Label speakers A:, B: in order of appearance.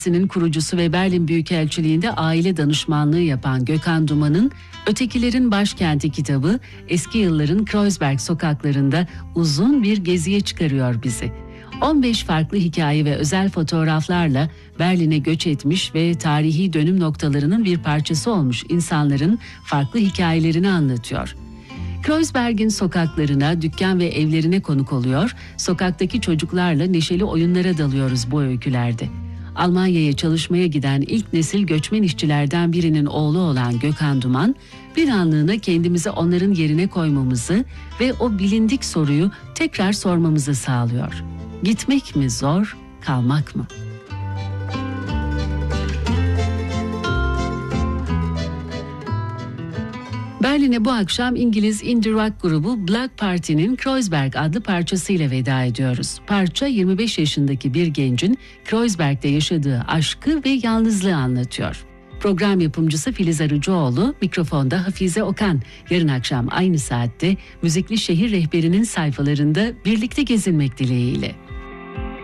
A: Partisi'nin kurucusu ve Berlin Büyükelçiliğinde aile danışmanlığı yapan Gökhan Duman'ın Ötekilerin Başkenti kitabı eski yılların Kreuzberg sokaklarında uzun bir geziye çıkarıyor bizi. 15 farklı hikaye ve özel fotoğraflarla Berlin'e göç etmiş ve tarihi dönüm noktalarının bir parçası olmuş insanların farklı hikayelerini anlatıyor. Kreuzberg'in sokaklarına, dükkan ve evlerine konuk oluyor, sokaktaki çocuklarla neşeli oyunlara dalıyoruz bu öykülerde. Almanya'ya çalışmaya giden ilk nesil göçmen işçilerden birinin oğlu olan Gökhan Duman, bir anlığına kendimizi onların yerine koymamızı ve o bilindik soruyu tekrar sormamızı sağlıyor. Gitmek mi zor, kalmak mı? Berlin'e bu akşam İngiliz indie rock grubu Black Party'nin Kreuzberg adlı parçasıyla veda ediyoruz. Parça 25 yaşındaki bir gencin Kreuzberg'de yaşadığı aşkı ve yalnızlığı anlatıyor. Program yapımcısı Filiz Arıcıoğlu, mikrofonda Hafize Okan. Yarın akşam aynı saatte Müzikli Şehir Rehberi'nin sayfalarında birlikte gezinmek dileğiyle.